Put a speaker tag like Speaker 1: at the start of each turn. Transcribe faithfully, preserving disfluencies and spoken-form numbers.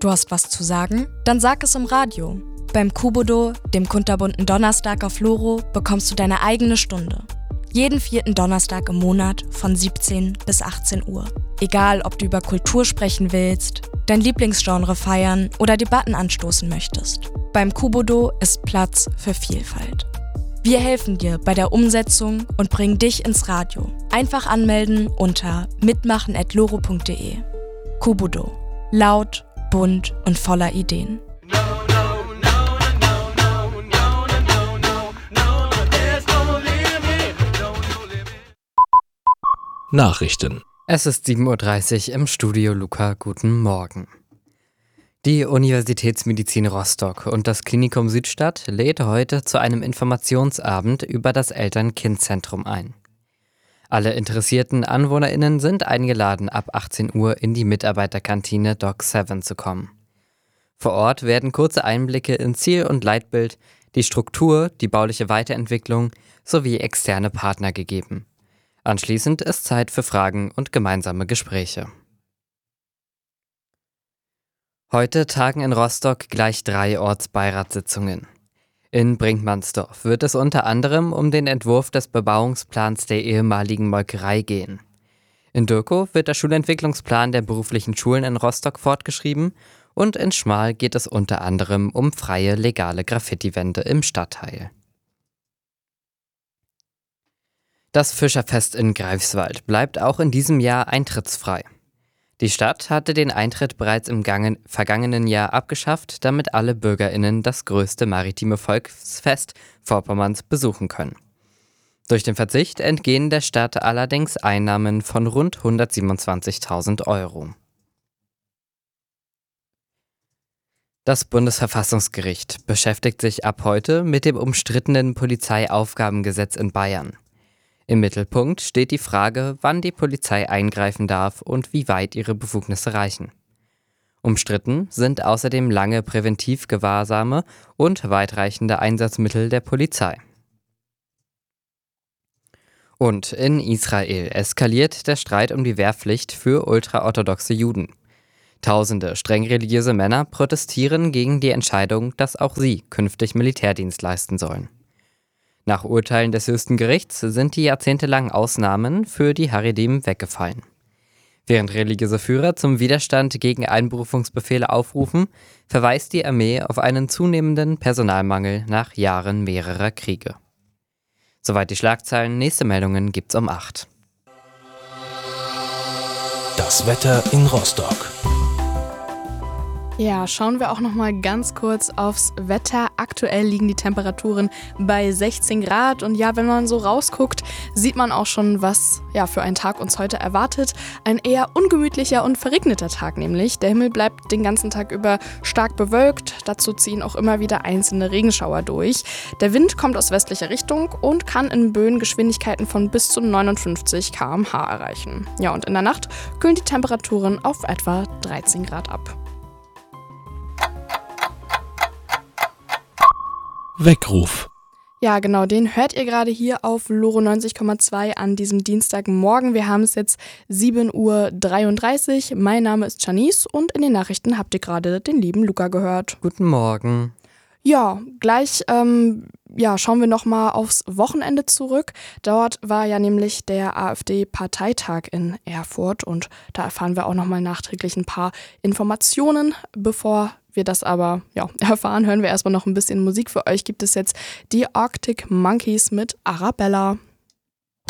Speaker 1: Du hast was zu sagen? Dann sag es im Radio. Beim Kubodo, dem kunterbunten Donnerstag auf Loro, bekommst du deine eigene Stunde. Jeden vierten Donnerstag im Monat von siebzehn bis achtzehn Uhr. Egal, ob du über Kultur sprechen willst, dein Lieblingsgenre feiern oder Debatten anstoßen möchtest. Beim Kubodo ist Platz für Vielfalt. Wir helfen dir bei der Umsetzung und bringen dich ins Radio. Einfach anmelden unter mitmachen at loro punkt de. Kubodo. Laut, bunt und voller Ideen.
Speaker 2: Nachrichten.
Speaker 3: Es ist sieben Uhr dreißig im Studio Luca. Guten Morgen. Die Universitätsmedizin Rostock und das Klinikum Südstadt lädt heute zu einem Informationsabend über das Eltern-Kind-Zentrum ein. Alle interessierten AnwohnerInnen sind eingeladen, ab achtzehn Uhr in die Mitarbeiterkantine Doc sieben zu kommen. Vor Ort werden kurze Einblicke in Ziel und Leitbild, die Struktur, die bauliche Weiterentwicklung sowie externe Partner gegeben. Anschließend ist Zeit für Fragen und gemeinsame Gespräche. Heute tagen in Rostock gleich drei Ortsbeiratssitzungen. In Brinkmannsdorf wird es unter anderem um den Entwurf des Bebauungsplans der ehemaligen Molkerei gehen. In Dürkow wird der Schulentwicklungsplan der beruflichen Schulen in Rostock fortgeschrieben und in Schmal geht es unter anderem um freie, legale Graffitiwände im Stadtteil. Das Fischerfest in Greifswald bleibt auch in diesem Jahr eintrittsfrei. Die Stadt hatte den Eintritt bereits im gangen, vergangenen Jahr abgeschafft, damit alle BürgerInnen das größte maritime Volksfest Vorpommerns besuchen können. Durch den Verzicht entgehen der Stadt allerdings Einnahmen von rund hundertsiebenundzwanzigtausend Euro. Das Bundesverfassungsgericht beschäftigt sich ab heute mit dem umstrittenen Polizeiaufgabengesetz in Bayern. Im Mittelpunkt steht die Frage, wann die Polizei eingreifen darf und wie weit ihre Befugnisse reichen. Umstritten sind außerdem lange Präventivgewahrsame und weitreichende Einsatzmittel der Polizei. Und in Israel eskaliert der Streit um die Wehrpflicht für ultraorthodoxe Juden. Tausende streng religiöse Männer protestieren gegen die Entscheidung, dass auch sie künftig Militärdienst leisten sollen. Nach Urteilen des höchsten Gerichts sind die jahrzehntelangen Ausnahmen für die Haredim weggefallen. Während religiöse Führer zum Widerstand gegen Einberufungsbefehle aufrufen, verweist die Armee auf einen zunehmenden Personalmangel nach Jahren mehrerer Kriege. Soweit die Schlagzeilen, nächste Meldungen gibt's um acht.
Speaker 2: Das Wetter in Rostock.
Speaker 4: Ja, schauen wir auch noch mal ganz kurz aufs Wetter. Aktuell liegen die Temperaturen bei sechzehn Grad und ja, wenn man so rausguckt, sieht man auch schon, was ja für einen Tag uns heute erwartet. Ein eher ungemütlicher und verregneter Tag nämlich. Der Himmel bleibt den ganzen Tag über stark bewölkt. Dazu ziehen auch immer wieder einzelne Regenschauer durch. Der Wind kommt aus westlicher Richtung und kann in Böen Geschwindigkeiten von bis zu neunundfünfzig Kilometer pro Stunde erreichen. Ja, und in der Nacht kühlen die Temperaturen auf etwa dreizehn Grad ab.
Speaker 2: Weckruf.
Speaker 4: Ja, genau, den hört ihr gerade hier auf Loro neunzig Komma zwei an diesem Dienstagmorgen. Wir haben es jetzt sieben Uhr dreiunddreißig. Mein Name ist Janice und in den Nachrichten habt ihr gerade den lieben Luca gehört.
Speaker 3: Guten Morgen.
Speaker 4: Ja, gleich ähm, ja, schauen wir nochmal aufs Wochenende zurück. Dort war ja nämlich der AfD-Parteitag in Erfurt und da erfahren wir auch nochmal nachträglich ein paar Informationen. Bevor wir das aber ja, erfahren, hören wir erstmal noch ein bisschen Musik. Für euch gibt es jetzt die Arctic Monkeys mit Arabella.